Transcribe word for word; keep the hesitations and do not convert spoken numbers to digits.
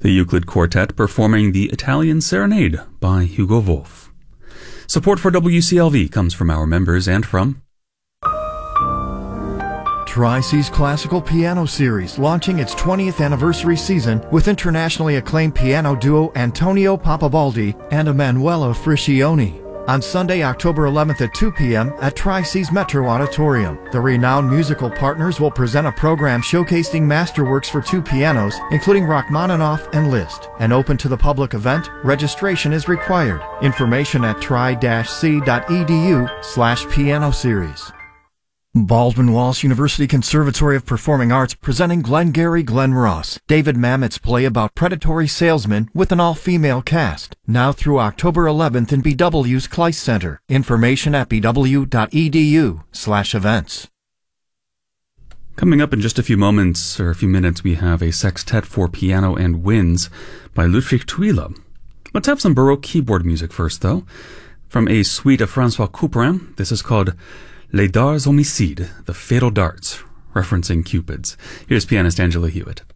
The Euclid Quartet performing the Italian Serenade by Hugo Wolf. Support for W C L V comes from our members and from Tri-C's Classical Piano Series, launching its twentieth anniversary season with internationally acclaimed piano duo Antonio Papabaldi and Emanuela Friscioni. On Sunday, October eleventh at two p.m. at Tri-C's Metro Auditorium. The renowned musical partners will present a program showcasing masterworks for two pianos, including Rachmaninoff and Liszt. An open to the public event, registration is required. Information at tri-c.edu slash piano series. Baldwin Wallace University Conservatory of Performing Arts presenting Glengarry Glen Ross, David Mamet's play about predatory salesmen with an all-female cast. Now through October eleventh in B W's Kleist Center. Information at bw.edu slash events. Coming up in just a few moments, or a few minutes, we have a sextet for piano and winds by Ludwig Thuile. Let's have some Baroque keyboard music first, though. From a suite of Francois Couperin, this is called Les Dards Homicides, the Fatal Darts, referencing Cupids. Here's pianist Angela Hewitt.